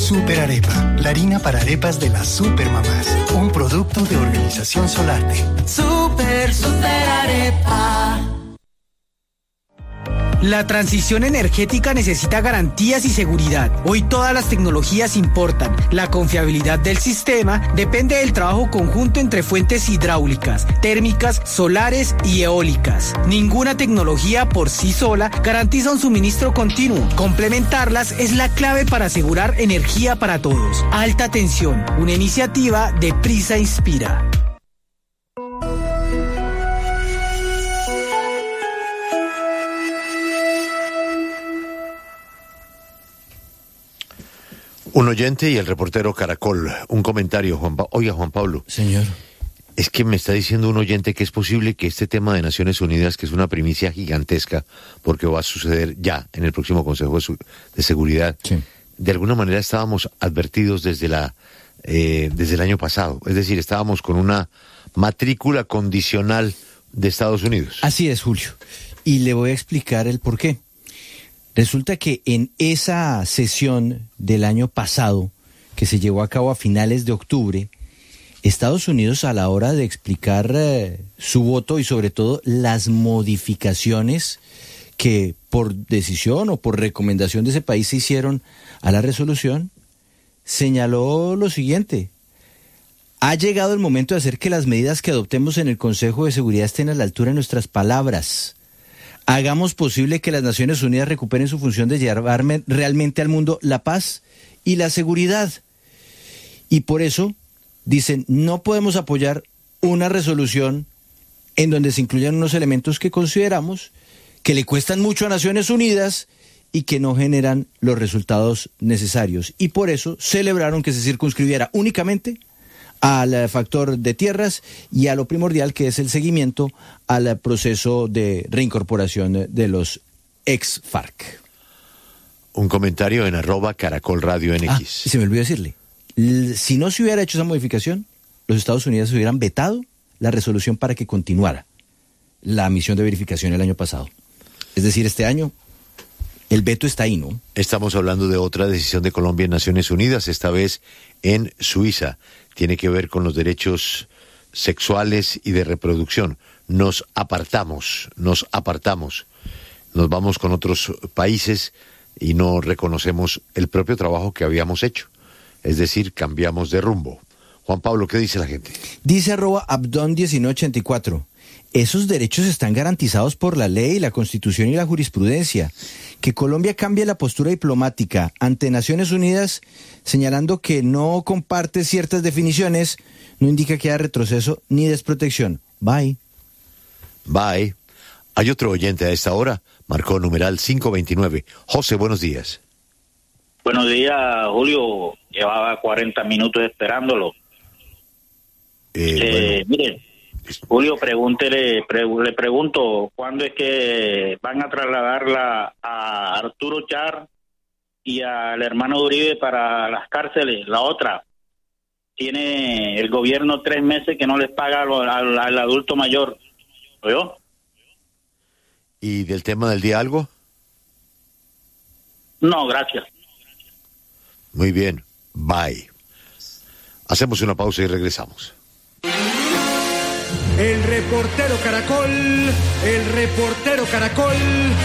Super Arepa, la harina para arepas de las supermamás. Un producto de Organización Solarte. Super Arepa. La transición energética necesita garantías y seguridad. Hoy todas las tecnologías importan. La confiabilidad del sistema depende del trabajo conjunto entre fuentes hidráulicas, térmicas, solares y eólicas. Ninguna tecnología por sí sola garantiza un suministro continuo. Complementarlas es la clave para asegurar energía para todos. Alta tensión, una iniciativa de Prisa Inspira. Un oyente y el reportero Caracol, un comentario, Oiga, Juan Pablo. Señor. Es que me está diciendo un oyente que es posible que este tema de Naciones Unidas, que es una primicia gigantesca, porque va a suceder ya en el próximo Consejo de Seguridad, sí, de alguna manera estábamos advertidos desde el año pasado. Es decir, estábamos con una matrícula condicional de Estados Unidos. Así es, Julio. Y le voy a explicar el por qué. Resulta que en esa sesión del año pasado, que se llevó a cabo a finales de octubre, Estados Unidos, a la hora de explicar su voto y sobre todo las modificaciones que por decisión o por recomendación de ese país se hicieron a la resolución, señaló lo siguiente: ha llegado el momento de hacer que las medidas que adoptemos en el Consejo de Seguridad estén a la altura de nuestras palabras. Hagamos posible que las Naciones Unidas recuperen su función de llevar realmente al mundo la paz y la seguridad. Y por eso, dicen, no podemos apoyar una resolución en donde se incluyan unos elementos que consideramos que le cuestan mucho a Naciones Unidas y que no generan los resultados necesarios. Y por eso celebraron que se circunscribiera únicamente al factor de tierras y a lo primordial que es el seguimiento al proceso de reincorporación de los ex-FARC. Un comentario en @Caracol Radio NX. Se me olvidó decirle, si no se hubiera hecho esa modificación, los Estados Unidos hubieran vetado la resolución para que continuara la misión de verificación el año pasado. Es decir, este año el veto está ahí, ¿no? Estamos hablando de otra decisión de Colombia en Naciones Unidas, esta vez en Suiza. Tiene que ver con los derechos sexuales y de reproducción. Nos apartamos, nos vamos con otros países y no reconocemos el propio trabajo que habíamos hecho. Es decir, cambiamos de rumbo. Juan Pablo, ¿qué dice la gente? Dice @Abdon1984. Esos derechos están garantizados por la ley, la Constitución y la jurisprudencia. Que Colombia cambie la postura diplomática ante Naciones Unidas, señalando que no comparte ciertas definiciones, no indica que haya retroceso ni desprotección. Bye. Bye. Hay otro oyente a esta hora, marcó numeral 529. José, buenos días. Buenos días, Julio. Llevaba 40 minutos esperándolo. Bueno. Mire, Julio, le pregunto, ¿cuándo es que van a trasladarla a Arturo Char y al hermano Uribe para las cárceles? La otra, tiene el gobierno 3 meses que no les paga al adulto mayor. ¿Oyó? ¿Y del tema del día algo? No, gracias. Muy bien, bye. Hacemos una pausa y regresamos. El reportero Caracol, el reportero Caracol.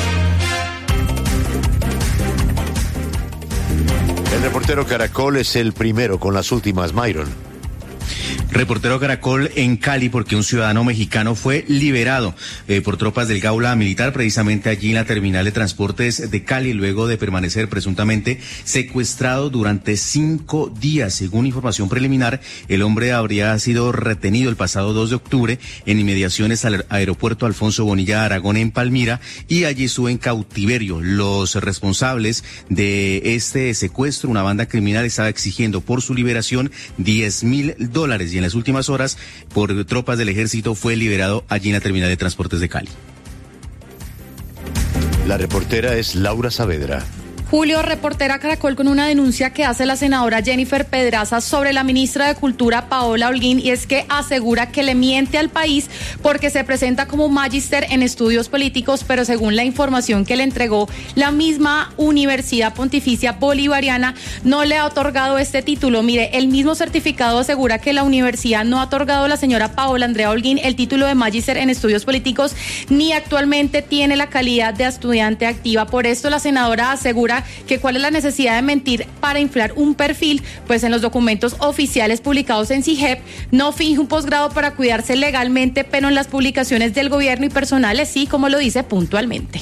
El reportero Caracol es el primero con las últimas, Myron. Reportero Caracol en Cali, porque un ciudadano mexicano fue liberado por tropas del Gaula Militar, precisamente allí en la terminal de transportes de Cali, luego de permanecer presuntamente secuestrado durante 5 días. Según información preliminar, el hombre habría sido retenido el pasado 2 de octubre en inmediaciones al aeropuerto Alfonso Bonilla Aragón en Palmira, y allí estuvo en cautiverio. Los responsables de este secuestro, una banda criminal, estaba exigiendo por su liberación $10,000, y en las últimas horas, por tropas del ejército, fue liberado allí en la terminal de transportes de Cali. La reportera es Laura Saavedra. Julio, reportera Caracol con una denuncia que hace la senadora Jennifer Pedraza sobre la ministra de Cultura Paola Holguín, y es que asegura que le miente al país porque se presenta como magíster en estudios políticos, pero según la información que le entregó la misma Universidad Pontificia Bolivariana, no le ha otorgado este título. Mire, el mismo certificado asegura que la universidad no ha otorgado a la señora Paola Andrea Holguín el título de magíster en estudios políticos, ni actualmente tiene la calidad de estudiante activa. Por esto la senadora asegura que cuál es la necesidad de mentir para inflar un perfil, pues en los documentos oficiales publicados en CIGEP no finge un posgrado para cuidarse legalmente, pero en las publicaciones del gobierno y personales sí, como lo dice puntualmente.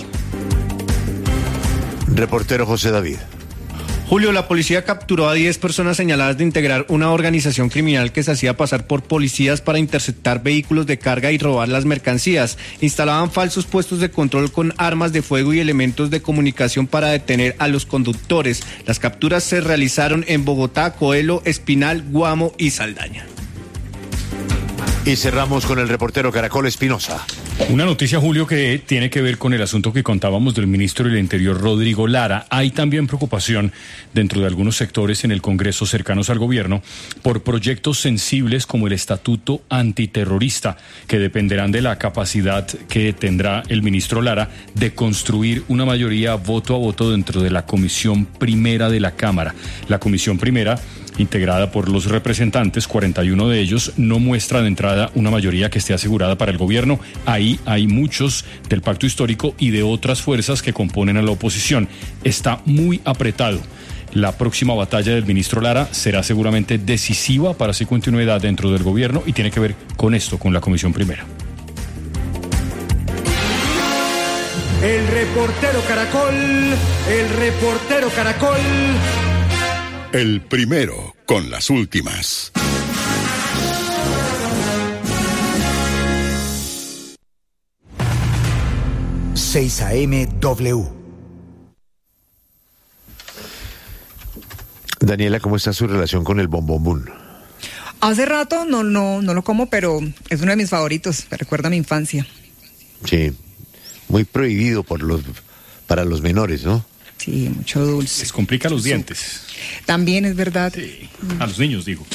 Reportero José David. Julio, la policía capturó a 10 personas señaladas de integrar una organización criminal que se hacía pasar por policías para interceptar vehículos de carga y robar las mercancías. Instalaban falsos puestos de control con armas de fuego y elementos de comunicación para detener a los conductores. Las capturas se realizaron en Bogotá, Coelho, Espinal, Guamo y Saldaña. Y cerramos con el reportero Caracol Espinosa. Una noticia, Julio, que tiene que ver con el asunto que contábamos del ministro del Interior, Rodrigo Lara. Hay también preocupación dentro de algunos sectores en el Congreso cercanos al gobierno por proyectos sensibles como el Estatuto Antiterrorista, que dependerán de la capacidad que tendrá el ministro Lara de construir una mayoría voto a voto dentro de la Comisión Primera de la Cámara. La Comisión Primera, integrada por los representantes, 41 de ellos, no muestra de entrada una mayoría que esté asegurada para el gobierno. Ahí hay muchos del pacto histórico y de otras fuerzas que componen a la oposición. Está muy apretado. La próxima batalla del ministro Lara será seguramente decisiva para su continuidad dentro del gobierno y tiene que ver con esto, con la Comisión Primera. El reportero Caracol. El primero con las últimas. AM Daniela, ¿cómo está su relación con el bombombún? Hace rato no lo como, pero es uno de mis favoritos, me recuerda a mi infancia. Sí, muy prohibido para los menores, ¿no? Sí, mucho dulce. Les complica los dientes. También es verdad. Sí, a los niños, digo.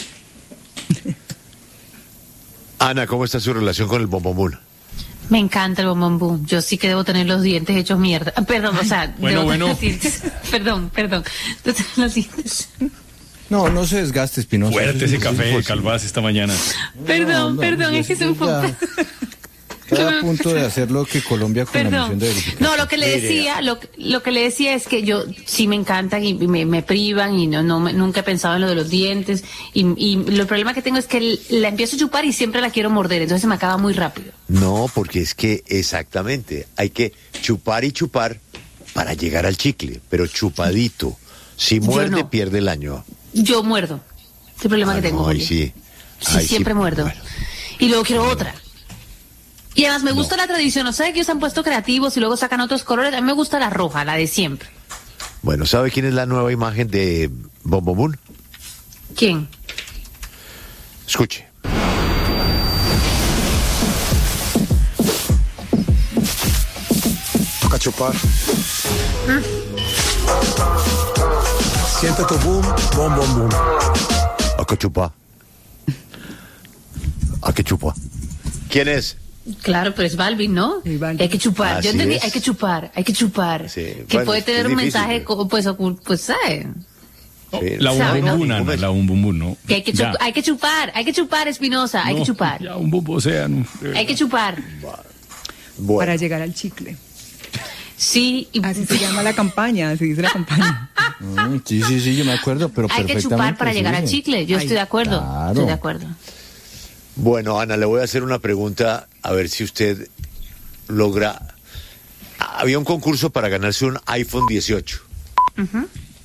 Ana, ¿cómo está su relación con el bombombún? Me encanta el bombombún. Yo sí que debo tener los dientes hechos mierda. Perdón, o sea, bueno. Los dientes. Perdón. Los dientes. No se desgaste, Espinosa. Fuerte ese café de Calvás esta mañana. Perdón, es que es un poco... Está a punto de hacer lo que Colombia con la misión de verificación. No, lo que le decía es que yo sí me encantan y me privan y nunca he pensado en lo de los dientes y el problema que tengo es que la empiezo a chupar y siempre la quiero morder, entonces se me acaba muy rápido. No, porque es que exactamente, hay que chupar y chupar para llegar al chicle, pero chupadito. Si muerde, pierde el año. Yo muerdo. Es el problema que tengo. Ahí sí. Siempre muerdo. Bueno. Y luego quiero otra. Y además me gusta la tradición, o sea, que ellos han puesto creativos y luego sacan otros colores. A mí me gusta la roja, la de siempre. Bueno, ¿sabe quién es la nueva imagen de Bombombún? ¿Quién? Escuche. Toca chupar. Siente tu boom, bom, bom, boom. ¿A qué chupa? ¿A qué chupa? ¿Quién es? Claro, pero es Balvin, ¿no? Hay que chupar. Así yo entendí, es. hay que chupar. Sí. Que Bueno, puede tener un difícil, mensaje, pues, ¿sabes? Sí. La bombombún, Ana, la bombombún, ¿no? Que hay que chupar, Espinosa, hay que chupar. Ya, un bombo, o sea, no. Hay que chupar. Bueno. Para llegar al chicle. Sí. Así se llama la campaña, así dice la campaña. Sí, yo me acuerdo, pero hay que chupar para llegar al chicle, yo estoy de acuerdo. Claro. Estoy de acuerdo. Bueno, Ana, le voy a hacer una pregunta, a ver si usted logra... Había un concurso para ganarse un iPhone 18. Uh-huh.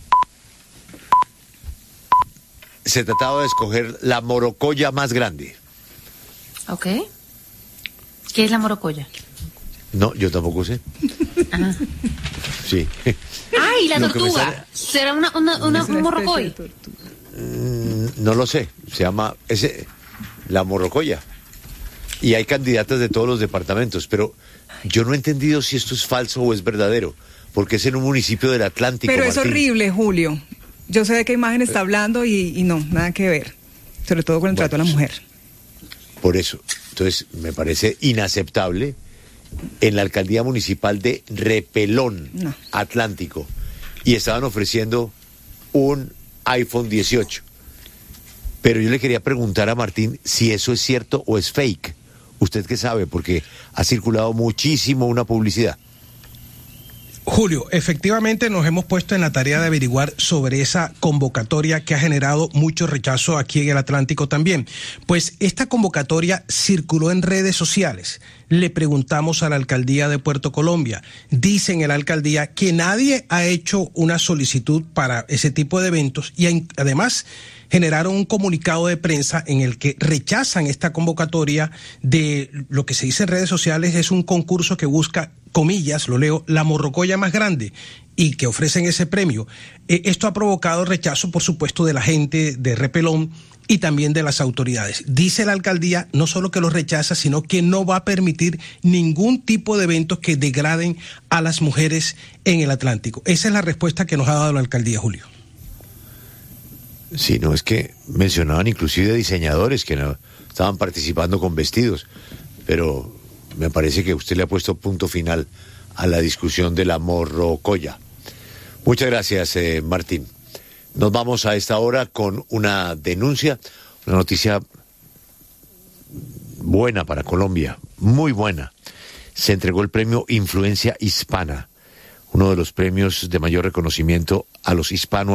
Se trataba de escoger la morocoya más grande. Ok. ¿Qué es la morocoya? No, yo tampoco sé. Ajá. Sí. ¡Ay, la Lo que me tortuga! sale- ¿Será un morrocoy? No lo sé, se llama la morrocoya. Y hay candidatas de todos los departamentos, pero yo no he entendido si esto es falso o es verdadero, porque es en un municipio del Atlántico. Pero es Martín. horrible, Julio. Yo sé de qué imagen está hablando y no, nada que ver. Sobre todo con el trato a la mujer. Por eso. Entonces, me parece inaceptable en la alcaldía municipal de Repelón, Atlántico, y estaban ofreciendo un iPhone 18. Pero yo le quería preguntar a Martín si eso es cierto o es fake. ¿Usted qué sabe? Porque ha circulado muchísimo una publicidad. Julio, efectivamente nos hemos puesto en la tarea de averiguar sobre esa convocatoria que ha generado mucho rechazo aquí en el Atlántico también. Pues esta convocatoria circuló en redes sociales. Le preguntamos a la alcaldía de Puerto Colombia. Dicen en la alcaldía que nadie ha hecho una solicitud para ese tipo de eventos y además generaron un comunicado de prensa en el que rechazan esta convocatoria de lo que se dice en redes sociales es un concurso que busca, comillas, lo leo, la morrocoya más grande y que ofrecen ese premio. Esto ha provocado rechazo, por supuesto, de la gente de Repelón y también de las autoridades. Dice la alcaldía no solo que lo rechaza, sino que no va a permitir ningún tipo de eventos que degraden a las mujeres en el Atlántico. Esa es la respuesta que nos ha dado la alcaldía, Julio. Sí, no, es que mencionaban inclusive diseñadores que no estaban participando con vestidos, pero me parece que usted le ha puesto punto final a la discusión de la morrocoya. Muchas gracias, Martín. Nos vamos a esta hora con una denuncia, una noticia buena para Colombia, muy buena. Se entregó el premio Influencia Hispana, uno de los premios de mayor reconocimiento a los hispanos